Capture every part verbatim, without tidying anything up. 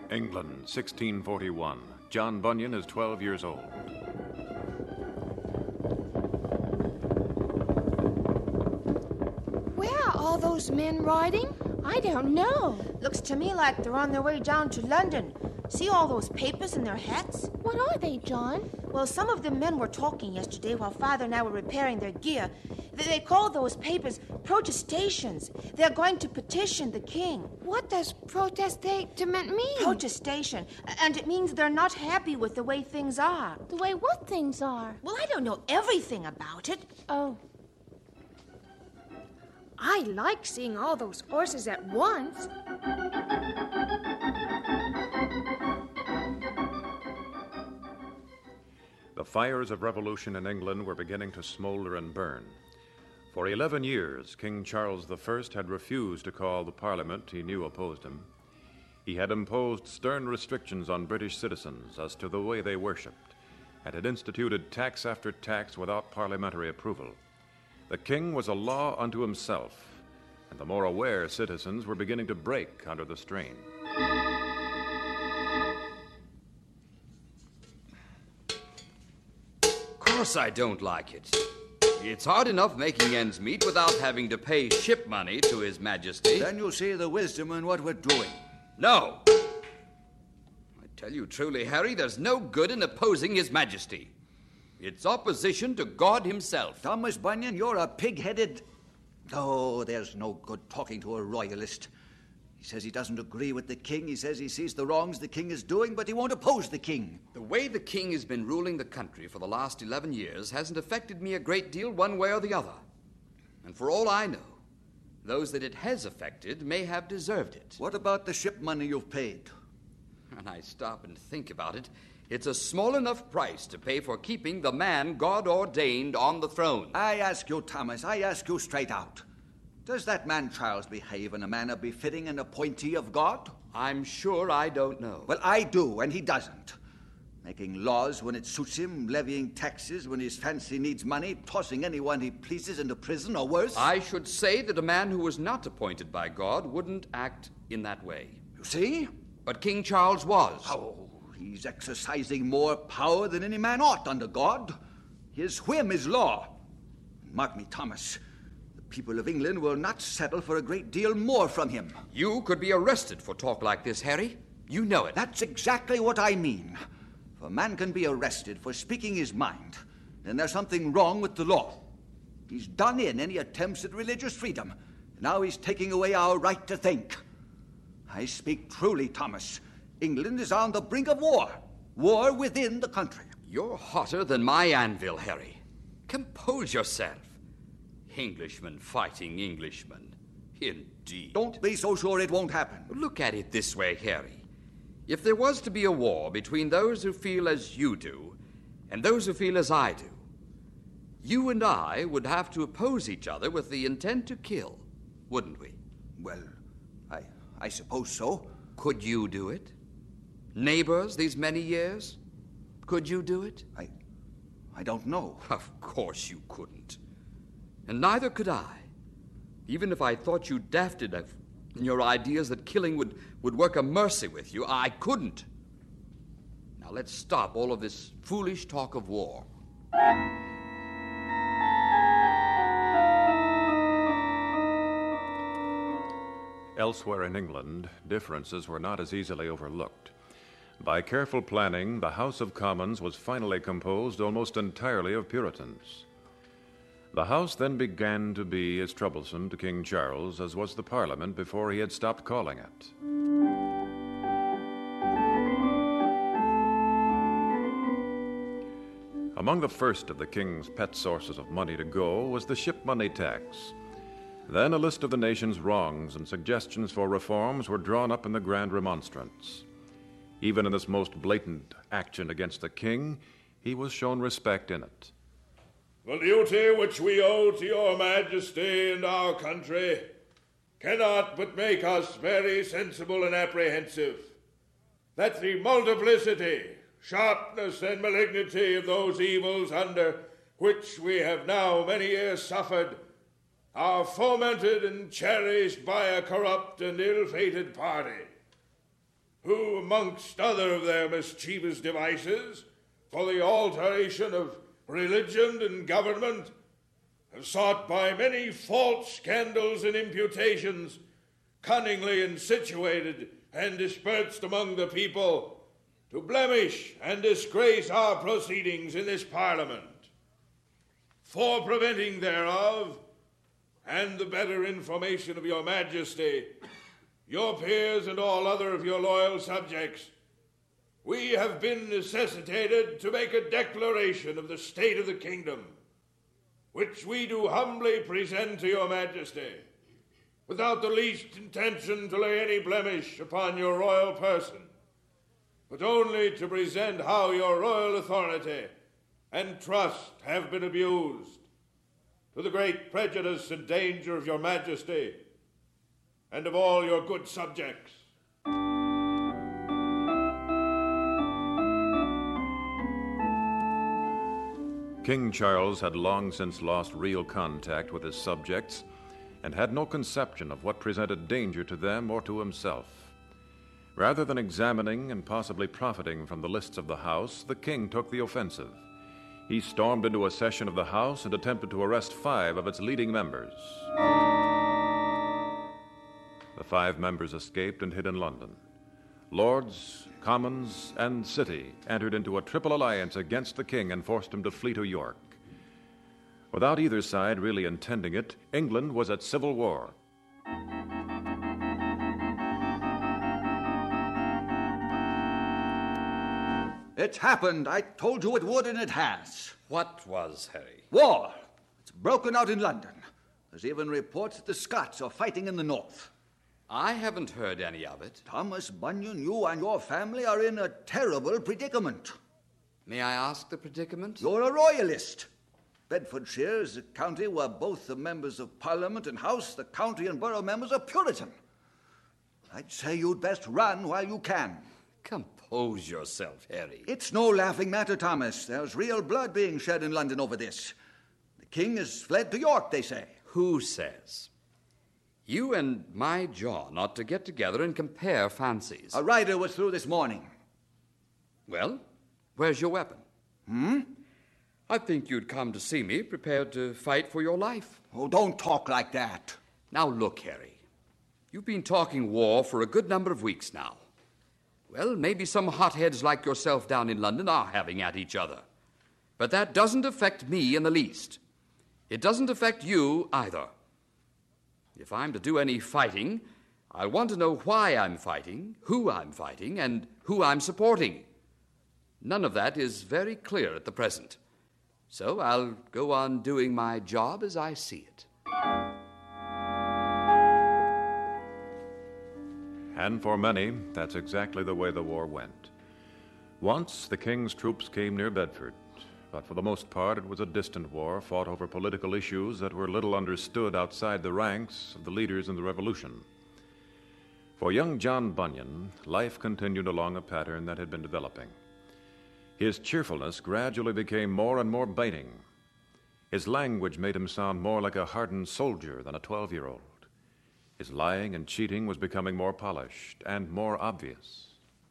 England, sixteen forty-one. John Bunyan is twelve years old. Where are all those men riding? I don't know. Looks to me like they're on their way down to London. See all those papers in their hats? What are they, John? Well, some of the men were talking yesterday while Father and I were repairing their gear. They call those papers protestations. They're going to petition the king. What does protestation mean? Protestation. And it means they're not happy with the way things are. The way what things are? Well, I don't know everything about it. Oh. I like seeing all those horses at once. The fires of revolution in England were beginning to smolder and burn. For eleven years, King Charles the First had refused to call the Parliament he knew opposed him. He had imposed stern restrictions on British citizens as to the way they worshipped, and had instituted tax after tax without parliamentary approval. The king was a law unto himself, and the more aware citizens were beginning to break under the strain. Of course I don't like it. It's hard enough making ends meet without having to pay ship money to His Majesty. Then you'll see the wisdom in what we're doing. No. I tell you truly, Harry, there's no good in opposing His Majesty. It's opposition to God himself. Thomas Bunyan, you're a pig-headed... Oh, there's no good talking to a royalist. He says he doesn't agree with the king. He says he sees the wrongs the king is doing, but he won't oppose the king. The way the king has been ruling the country for the last eleven years hasn't affected me a great deal one way or the other. And for all I know, those that it has affected may have deserved it. What about the ship money you've paid? When I stop and think about it, it's a small enough price to pay for keeping the man God ordained on the throne. I ask you, Thomas, I ask you straight out. Does that man Charles behave in a manner befitting an appointee of God? I'm sure I don't know. Well, I do, and he doesn't. Making laws when it suits him, levying taxes when his fancy needs money, tossing anyone he pleases into prison or worse. I should say that a man who was not appointed by God wouldn't act in that way. You see? But King Charles was. Oh, he's exercising more power than any man ought under God. His whim is law. Mark me, Thomas. People of England will not settle for a great deal more from him. You could be arrested for talk like this, Harry. You know it. That's exactly what I mean. If a man can be arrested for speaking his mind, then there's something wrong with the law. He's done in any attempts at religious freedom. Now he's taking away our right to think. I speak truly, Thomas. England is on the brink of war. War within the country. You're hotter than my anvil, Harry. Compose yourself. Englishmen fighting Englishmen. Indeed. Don't be so sure it won't happen. Look at it this way, Harry. If there was to be a war between those who feel as you do and those who feel as I do, you and I would have to oppose each other with the intent to kill, wouldn't we? Well, I, I suppose so. Could you do it? Neighbors these many years? Could you do it? I, I don't know. Of course you couldn't. And neither could I. Even if I thought you daft enough in your ideas that killing would, would work a mercy with you, I couldn't. Now let's stop all of this foolish talk of war. Elsewhere in England, differences were not as easily overlooked. By careful planning, the House of Commons was finally composed almost entirely of Puritans. The House then began to be as troublesome to King Charles as was the Parliament before he had stopped calling it. Among the first of the king's pet sources of money to go was the ship money tax. Then a list of the nation's wrongs and suggestions for reforms were drawn up in the Grand Remonstrance. Even in this most blatant action against the king, he was shown respect in it. The duty which we owe to your majesty and our country cannot but make us very sensible and apprehensive that the multiplicity, sharpness, and malignity of those evils under which we have now many years suffered are fomented and cherished by a corrupt and ill-fated party, who, amongst other of their mischievous devices for the alteration of religion and government, have sought by many false scandals and imputations, cunningly insituated and dispersed among the people, to blemish and disgrace our proceedings in this Parliament. For preventing thereof, and the better information of your Majesty, your peers, and all other of your loyal subjects, we have been necessitated to make a declaration of the state of the kingdom, which we do humbly present to your Majesty, without the least intention to lay any blemish upon your royal person, but only to present how your royal authority and trust have been abused, to the great prejudice and danger of your Majesty and of all your good subjects. King Charles had long since lost real contact with his subjects and had no conception of what presented danger to them or to himself. Rather than examining and possibly profiting from the lists of the House, the king took the offensive. He stormed into a session of the House and attempted to arrest five of its leading members. The five members escaped and hid in London. Lords, Commons, and City entered into a triple alliance against the king and forced him to flee to York. Without either side really intending it, England was at civil war. It's happened. I told you it would, and it has. What was, Harry? War. It's broken out in London. There's even reports that the Scots are fighting in the north. I haven't heard any of it. Thomas Bunyan, you and your family are in a terrible predicament. May I ask the predicament? You're a royalist. Bedfordshire is a county where both the members of Parliament and House, the county and borough members, are Puritan. I'd say you'd best run while you can. Compose yourself, Harry. It's no laughing matter, Thomas. There's real blood being shed in London over this. The king has fled to York, they say. Who says? You and my John ought to get together and compare fancies. A rider was through this morning. Well, where's your weapon? Hmm? I think you'd come to see me prepared to fight for your life. Oh, don't talk like that. Now look, Harry. You've been talking war for a good number of weeks now. Well, maybe some hotheads like yourself down in London are having at each other. But that doesn't affect me in the least. It doesn't affect you either. If I'm to do any fighting, I'll want to know why I'm fighting, who I'm fighting, and who I'm supporting. None of that is very clear at the present. So I'll go on doing my job as I see it. And for many, that's exactly the way the war went. Once, the king's troops came near Bedford, but for the most part it was a distant war fought over political issues that were little understood outside the ranks of the leaders in the Revolution. For young John Bunyan, life continued along a pattern that had been developing. His cheerfulness gradually became more and more biting. His language made him sound more like a hardened soldier than a twelve-year-old. His lying and cheating was becoming more polished and more obvious.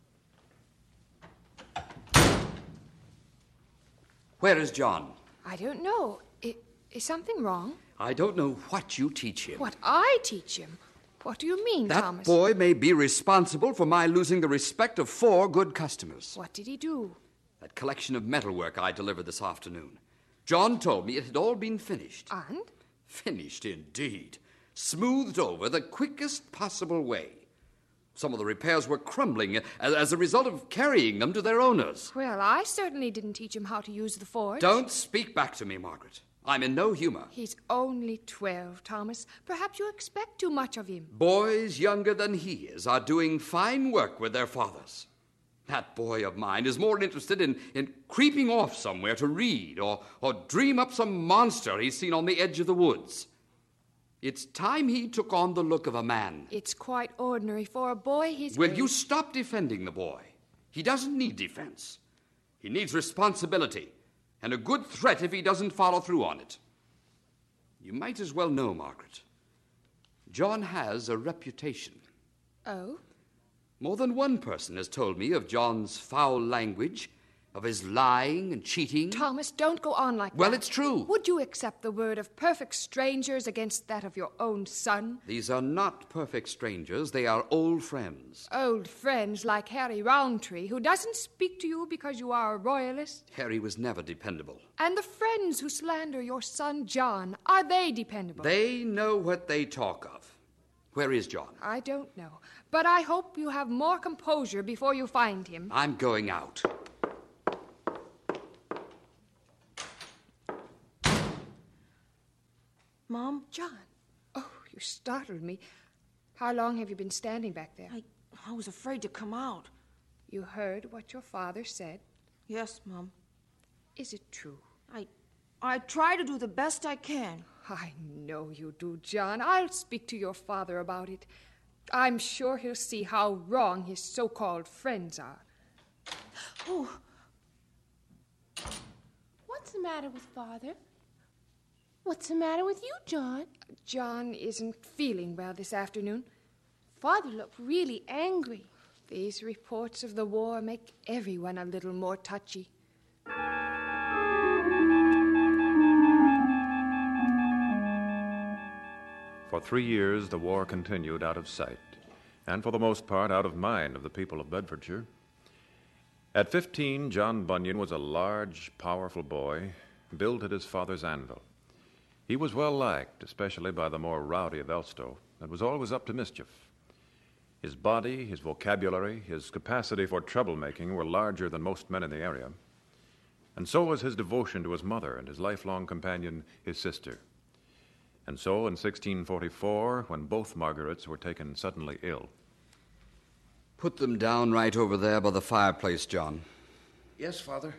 Where is John? I don't know. I, is something wrong? I don't know what you teach him. What I teach him? What do you mean, that Thomas? That boy may be responsible for my losing the respect of four good customers. What did he do? That collection of metalwork I delivered this afternoon. John told me it had all been finished. And? Finished, indeed. Smoothed over the quickest possible way. Some of the repairs were crumbling as, as a result of carrying them to their owners. Well, I certainly didn't teach him how to use the forge. Don't speak back to me, Margaret. I'm in no humor. He's only twelve, Thomas. Perhaps you expect too much of him. Boys younger than he is are doing fine work with their fathers. That boy of mine is more interested in, in creeping off somewhere to read or, or dream up some monster he's seen on the edge of the woods. It's time he took on the look of a man. It's quite ordinary for a boy his Will age. you stop defending the boy? He doesn't need defense. He needs responsibility and a good threat if he doesn't follow through on it. You might as well know, Margaret. John has a reputation. Oh? More than one person has told me of John's foul language, of his lying and cheating. Thomas, don't go on like Well, that. it's true. Would you accept the word of perfect strangers against that of your own son? These are not perfect strangers. They are old friends. Old friends like Harry Roundtree, who doesn't speak to you because you are a royalist? Harry was never dependable. And the friends who slander your son John, are they dependable? They know what they talk of. Where is John? I don't know. But I hope you have more composure before you find him. I'm going out. Mom? John. Oh, you startled me. How long have you been standing back there? I, I was afraid to come out. You heard what your father said. Yes, Mom. Is it true? I, I try to do the best I can. I know you do, John. I'll speak to your father about it. I'm sure he'll see how wrong his so-called friends are. Oh, What's the matter with Father? What's the matter with you, John? John isn't feeling well this afternoon. Father looked really angry. These reports of the war make everyone a little more touchy. For three years, the war continued out of sight, and for the most part out of mind of the people of Bedfordshire. At fifteen, John Bunyan was a large, powerful boy, built at his father's anvil. He was well liked, especially by the more rowdy of Elstow, and was always up to mischief. His body, his vocabulary, his capacity for troublemaking were larger than most men in the area, and so was his devotion to his mother and his lifelong companion, his sister. And so, in sixteen forty-four, when both Margarets were taken suddenly ill. Put them down right over there by the fireplace, John. Yes, Father.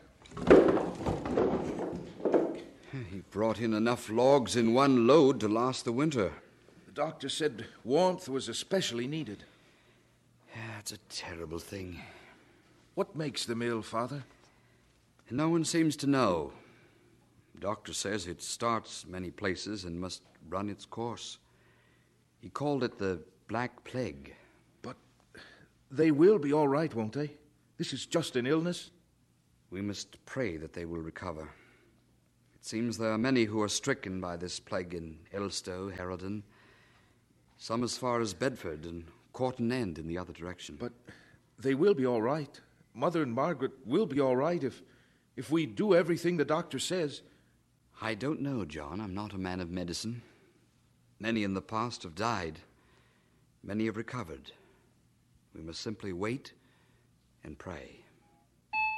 He brought in enough logs in one load to last the winter. The doctor said warmth was especially needed. Yeah, it's a terrible thing. What makes them ill, Father? No one seems to know. The doctor says it starts many places and must run its course. He called it the Black Plague. But they will be all right, won't they? This is just an illness. We must pray that they will recover. It seems there are many who are stricken by this plague in Elstow, Harrowden, some as far as Bedford and Corton End in the other direction. But they will be all right. Mother and Margaret will be all right if, if we do everything the doctor says. I don't know, John. I'm not a man of medicine. Many in the past have died. Many have recovered. We must simply wait and pray.